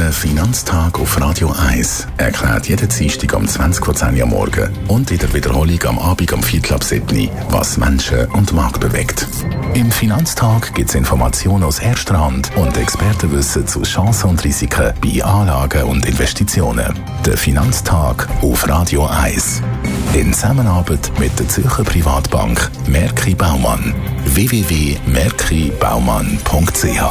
Der Finanztag auf Radio 1 erklärt jeden Dienstag um 20:10 Uhr am Morgen und in der Wiederholung am Abend um 6:45 Uhr, was Menschen und Markt bewegt. Im Finanztag gibt es Informationen aus erster Hand und Expertenwissen zu Chancen und Risiken bei Anlagen und Investitionen. Der Finanztag auf Radio 1. In Zusammenarbeit mit der Zürcher Privatbank Merki Baumann. www.merkibaumann.ch.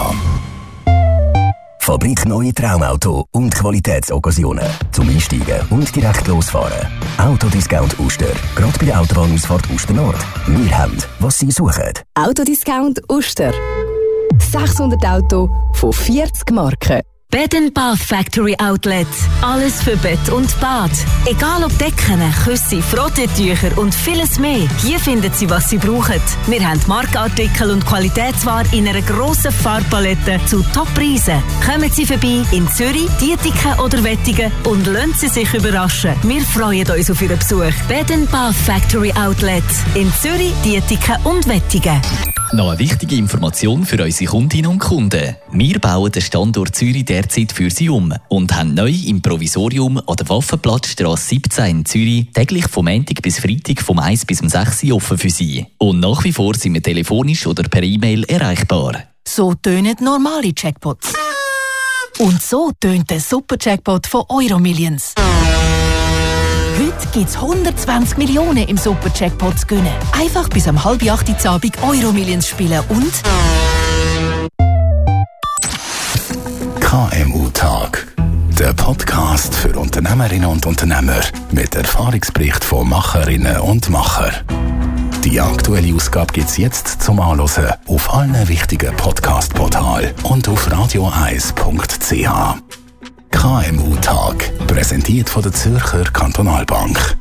Fabrik Neue Traumauto und Qualitätsoccasionen. Zum Einsteigen und direkt losfahren. Autodiscount Uster. Gerade bei der Autobahnausfahrt Uster Nord. Wir haben, was Sie suchen. Autodiscount Uster. 600 Autos von 40 Marken. Bed & Bath Factory Outlet. Alles für Bett und Bad. Egal ob Decken, Küsse, Frotteetücher und vieles mehr. Hier finden Sie, was Sie brauchen. Wir haben Markenartikel und Qualitätsware in einer grossen Farbpalette zu Top-Preisen. Kommen Sie vorbei in Zürich, Dietiken oder Wettigen und lassen Sie sich überraschen. Wir freuen uns auf Ihren Besuch. Bed & Bath Factory Outlet. In Zürich, Dietiken und Wettigen. Noch eine wichtige Information für unsere Kundinnen und Kunden. Wir bauen den Standort Zürich derzeit für Sie um und haben neu im Provisorium an der Waffenplatzstrasse 17 in Zürich täglich vom Montag bis Freitag vom 1 bis 6 Uhr offen für Sie. Und nach wie vor sind wir telefonisch oder per E-Mail erreichbar. So tönen normale Jackpots. Und so tönt der Super-Jackpot von Euromillions. Heute gibt es 120 Millionen im Super-Jackpot zu gewinnen. Einfach bis um 7:30 Uhr Abend Euromillions spielen und... KMU-Tag. Der Podcast für Unternehmerinnen und Unternehmer mit Erfahrungsbericht von Macherinnen und Machern. Die aktuelle Ausgabe gibt es jetzt zum Anhören auf allen wichtigen Podcast-Portalen und auf radio1.ch. KMU-Tag, präsentiert von der Zürcher Kantonalbank.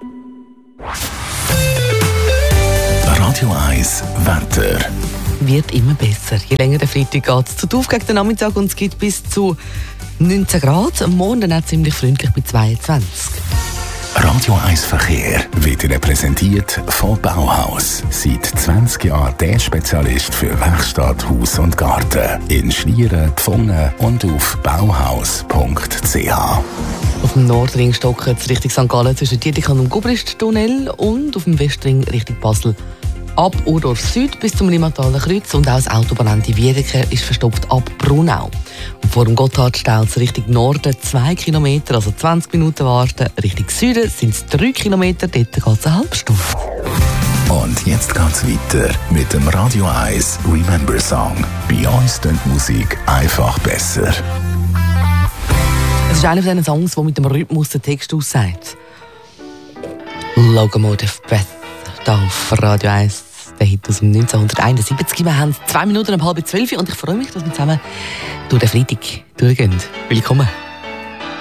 Radio 1 Wetter. Wird immer besser. Je länger der Freitag geht es zu tief gegen den Nachmittag und es gibt bis zu 19 Grad. Am Morgen dann auch ziemlich freundlich bei 22. Radio 1 Verkehr wird Ihnen präsentiert von Bauhaus. Seit 20 Jahren der Spezialist für Werkstatt, Haus und Garten. In Schlieren, Pfungen und auf bauhaus.ch. Auf dem Nordring stocken es Richtung St. Gallen zwischen Dietiken und Gubrist-Tunnel und auf dem Westring Richtung Basel. Ab Urdorf Süd bis zum Limmataler Kreuz und auch das Autobahnende Wiedeke ist verstopft ab Brunau. Und vor dem Gotthard staut es Richtung Norden 2 Kilometer, also 20 Minuten warten. Richtung Süden sind es 3 Kilometer, dort geht es eine halbe Stunde. Und jetzt geht's weiter mit dem Radio 1 Remember Song. Bei uns tönt Musik einfach besser. Es ist einer von diesen Songs, der mit dem Rhythmus den Text aussagt. Locomotive Breath. Da auf Radio 1, der Hit aus dem 1971. Wir haben 2 Minuten um 11:30 und ich freue mich, dass wir zusammen durch den Freitag durchgehen. Willkommen.